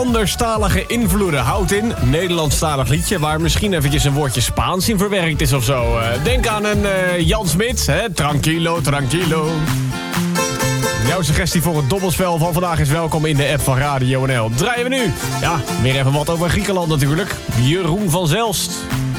anderstalige invloeden houdt in. Nederlandstalig liedje waar misschien eventjes een woordje Spaans in verwerkt is of zo. Denk aan een Jan Smit, hè? Tranquilo, tranquilo. Jouw suggestie voor het dobbelspel van vandaag is welkom in de app van Radio NL. Draaien we nu. Ja, weer even wat over Griekenland natuurlijk. Jeroen van Zelst.